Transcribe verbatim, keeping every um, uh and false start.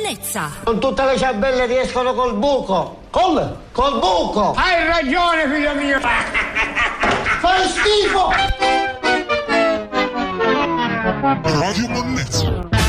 bellezza. Non tutte le ciambelle riescono col buco. Come? Col buco. Hai ragione, figlio mio. Fai schifo. Radio